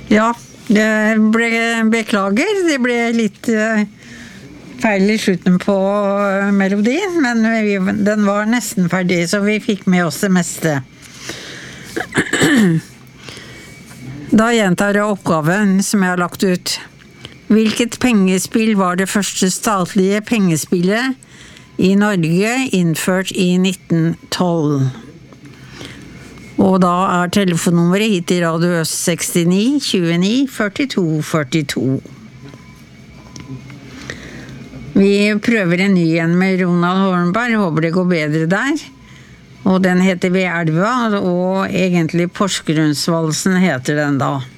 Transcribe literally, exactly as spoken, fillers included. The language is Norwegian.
Ja, det ble, beklager, det ble litt uh, feil i slutten på uh, melodien, men vi, den var nesten ferdig, så vi fikk med oss det meste. Da gjentar jeg oppgaven som jeg har lagt ut. Hvilket pengespill var det første statlige pengespillet i Norge innført i nitten tolv? Og da er telefonnummeret hit i Radio Øst sekstini tjueni førtito førtito. Vi prøver en ny en med Ronald Hornberg, håper det går bedre der. Og den heter Ved elva, og egentlig Porsgrunnsvalsen heter den da.